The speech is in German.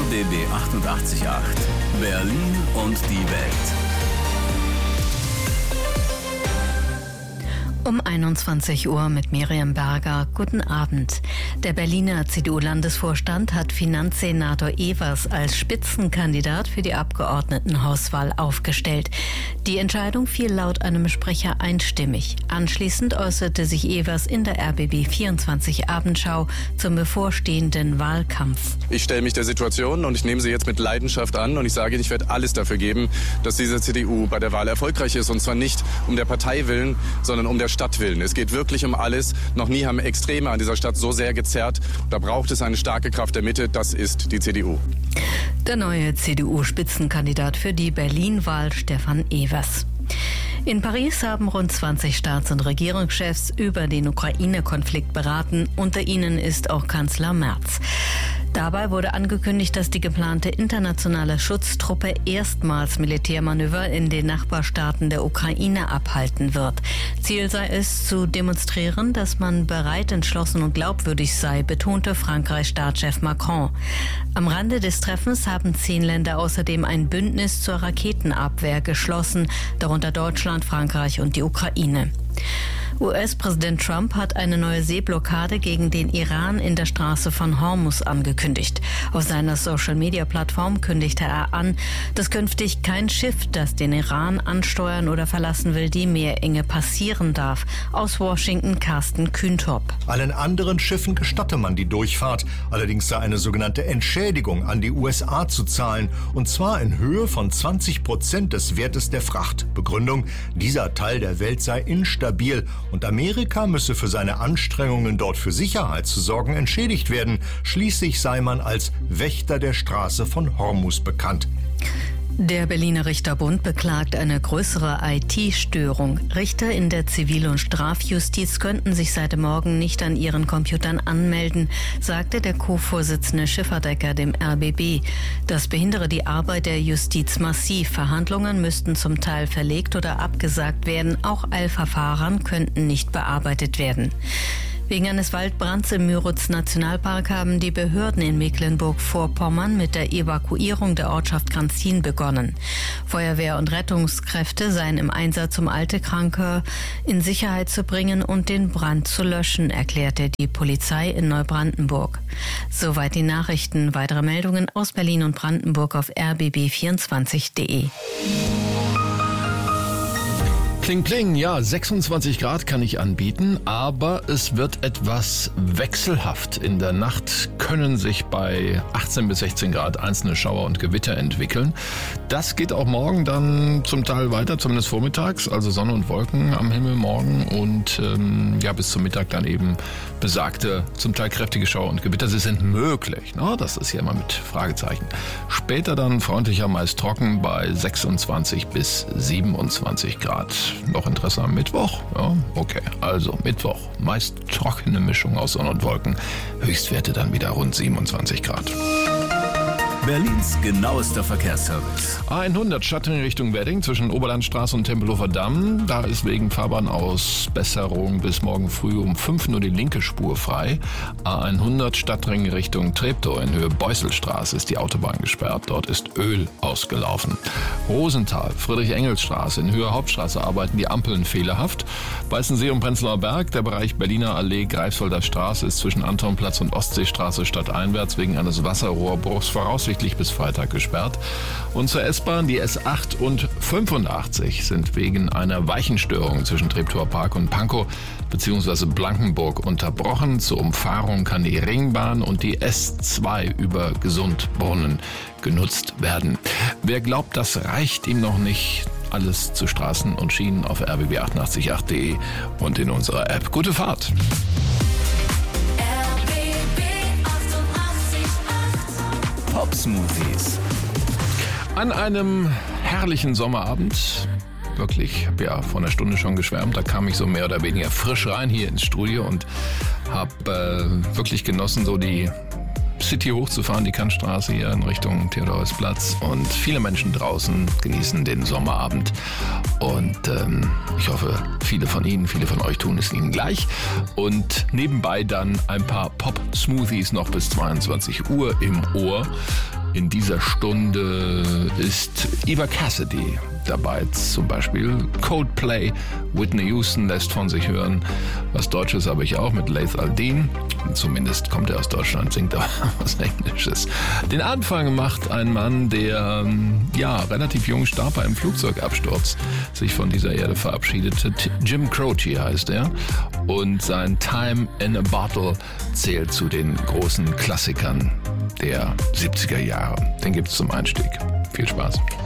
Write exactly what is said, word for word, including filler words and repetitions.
B B achtundachtzig Komma acht. Berlin und die Welt. Um einundzwanzig Uhr mit Miriam Berger. Guten Abend. Der Berliner C D U-Landesvorstand hat Finanzsenator Evers als Spitzenkandidat für die Abgeordnetenhauswahl aufgestellt. Die Entscheidung fiel laut einem Sprecher einstimmig. Anschließend äußerte sich Evers in der R B B vierundzwanzig Abendschau zum bevorstehenden Wahlkampf. Ich stelle mich der Situation und ich nehme sie jetzt mit Leidenschaft an und ich sage, ich werde alles dafür geben, dass diese C D U bei der Wahl erfolgreich ist. Und zwar nicht um der Partei willen, sondern um der Stadt willen. Es geht wirklich um alles. Noch nie haben Extreme an dieser Stadt so sehr gezerrt. Da braucht es eine starke Kraft der Mitte. Das ist die C D U. Der neue C D U-Spitzenkandidat für die Berlin-Wahl, Stefan Evers. In Paris haben rund zwanzig Staats- und Regierungschefs über den Ukraine-Konflikt beraten. Unter ihnen ist auch Kanzler Merz. Dabei wurde angekündigt, dass die geplante internationale Schutztruppe erstmals Militärmanöver in den Nachbarstaaten der Ukraine abhalten wird. Ziel sei es, zu demonstrieren, dass man bereit, entschlossen und glaubwürdig sei, betonte Frankreichs Staatschef Macron. Am Rande des Treffens haben zehn Länder außerdem ein Bündnis zur Raketenabwehr geschlossen, darunter Deutschland, Frankreich und die Ukraine. U S-Präsident Trump hat eine neue Seeblockade gegen den Iran in der Straße von Hormuz angekündigt. Auf seiner Social-Media-Plattform kündigte er an, dass künftig kein Schiff, das den Iran ansteuern oder verlassen will, die Meerenge passieren darf. Aus Washington Carsten Kühntop. Allen anderen Schiffen gestatte man die Durchfahrt. Allerdings sei eine sogenannte Entschädigung an die U S A zu zahlen. Und zwar in Höhe von zwanzig Prozent des Wertes der Fracht. Begründung: dieser Teil der Welt sei instabil und Amerika müsse für seine Anstrengungen, dort für Sicherheit zu sorgen, entschädigt werden. Schließlich sei man als Wächter der Straße von Hormuz bekannt. Der Berliner Richterbund beklagt eine größere I T-Störung. Richter in der Zivil- und Strafjustiz könnten sich seit Morgen nicht an ihren Computern anmelden, sagte der Co-Vorsitzende Schifferdecker dem R B B. Das behindere die Arbeit der Justiz massiv. Verhandlungen müssten zum Teil verlegt oder abgesagt werden. Auch Eilverfahren könnten nicht bearbeitet werden. Wegen eines Waldbrands im Müritz-Nationalpark haben die Behörden in Mecklenburg-Vorpommern mit der Evakuierung der Ortschaft Granzin begonnen. Feuerwehr und Rettungskräfte seien im Einsatz, um alte Kranke in Sicherheit zu bringen und den Brand zu löschen, erklärte die Polizei in Neubrandenburg. Soweit die Nachrichten. Weitere Meldungen aus Berlin und Brandenburg auf r b b vierundzwanzig punkt de. Pling, pling, ja, sechsundzwanzig Grad kann ich anbieten, aber es wird etwas wechselhaft. In der Nacht können sich bei achtzehn bis sechzehn Grad einzelne Schauer und Gewitter entwickeln. Das geht auch morgen dann zum Teil weiter, zumindest vormittags, also Sonne und Wolken am Himmel morgen und ähm, ja, bis zum Mittag dann eben besagte, zum Teil kräftige Schauer und Gewitter. Sie sind möglich, ne? Das ist hier immer mit Fragezeichen. Später dann freundlicher, meist trocken bei sechsundzwanzig bis siebenundzwanzig Grad. Noch Interesse am Mittwoch? Ja, okay. Also Mittwoch, meist trockene Mischung aus Sonne und Wolken. Höchstwerte dann wieder rund siebenundzwanzig Grad. Berlins genauester Verkehrsservice. A hundert Stadtring Richtung Wedding zwischen Oberlandstraße und Tempelhofer Damm. Da ist wegen Fahrbahnausbesserung bis morgen früh um fünf nur die linke Spur frei. A hundert Stadtring Richtung Treptow in Höhe Beusselstraße ist die Autobahn gesperrt. Dort ist Öl ausgelaufen. Rosenthal, Friedrich-Engels-Straße in Höhe Hauptstraße arbeiten die Ampeln fehlerhaft. Weißensee und Prenzlauer Berg, der Bereich Berliner Allee, Greifswalder Straße ist zwischen Antonplatz und Ostseestraße stadteinwärts wegen eines Wasserrohrbruchs voraussichtlich bis Freitag gesperrt. Und zur S-Bahn, die S acht und fünfundachtzig sind wegen einer Weichenstörung zwischen Treptower Park und Pankow bzw. Blankenburg unterbrochen. Zur Umfahrung kann die Ringbahn und die S zwei über Gesundbrunnen genutzt werden. Wer glaubt, das reicht ihm noch nicht, alles zu Straßen und Schienen auf r b b achtundachtzig Komma acht punkt de und in unserer App. Gute Fahrt! Pop-Smoothies. An einem herrlichen Sommerabend, wirklich, ich habe ja vor einer Stunde schon geschwärmt, da kam ich so mehr oder weniger frisch rein hier ins Studio und habe äh, wirklich genossen, so die City hochzufahren, die Kantstraße hier in Richtung Theodorsplatz, und viele Menschen draußen genießen den Sommerabend und ähm, ich hoffe, viele von Ihnen, viele von euch tun es Ihnen gleich, und nebenbei dann ein paar Pop-Smoothies noch bis zweiundzwanzig Uhr im Ohr. In dieser Stunde ist Eva Cassidy dabei, zum Beispiel Coldplay, Whitney Houston lässt von sich hören. Was Deutsches habe ich auch mit Laith Al-Deen. Zumindest kommt er aus Deutschland, singt aber was Englisches. Den Anfang macht ein Mann, der ja relativ jung starb bei einem Flugzeugabsturz, sich von dieser Erde verabschiedete. Jim Croce heißt er. Und sein Time in a Bottle zählt zu den großen Klassikern der siebziger Jahre. Den gibt's zum Einstieg. Viel Spaß.